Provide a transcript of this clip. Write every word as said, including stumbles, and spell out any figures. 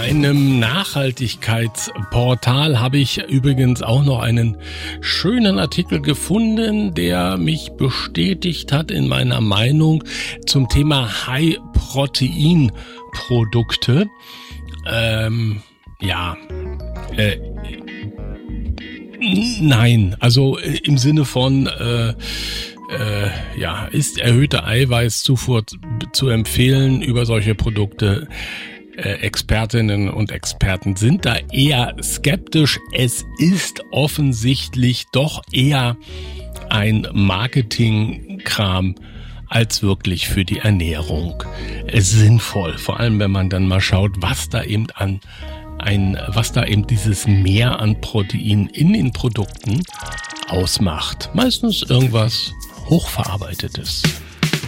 einem Nachhaltigkeitsportal habe ich übrigens auch noch einen schönen Artikel gefunden, der mich bestätigt hat in meiner Meinung zum Thema High-Protein-Produkte. Ähm, ja, äh, nein, also im Sinne von äh, äh, ja, ist erhöhte Eiweißzufuhr zu empfehlen über solche Produkte. Äh, Expertinnen und Experten sind da eher skeptisch. Es ist offensichtlich doch eher ein Marketingkram als wirklich für die Ernährung sinnvoll. Vor allem, wenn man dann mal schaut, was da eben an ein, was da eben dieses Mehr an Protein in den Produkten ausmacht. Meistens irgendwas Hochverarbeitetes.